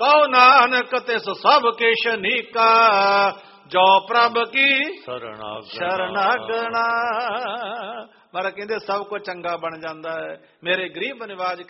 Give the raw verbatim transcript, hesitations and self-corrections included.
Q Nanak ਤਿਸ ਸਭ ਕੇਸ਼ ਨੀਕਾ ਜੋ ਪ੍ਰਭ ਕੀ ਸ਼ਰਨਾਗਣਾ। ਮਹਾਰਾਜ ਕਹਿੰਦੇ ਸਭ ਕੁਝ ਚੰਗਾ ਬਣ ਜਾਂਦਾ ਹੈ। ਮੇਰੇ ਗਰੀਬ ਨਿਵਾਜ